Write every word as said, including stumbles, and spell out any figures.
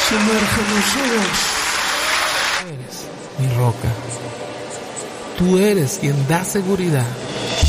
Sumérgenos. Tú eres mi roca. Tú eres quien da seguridad.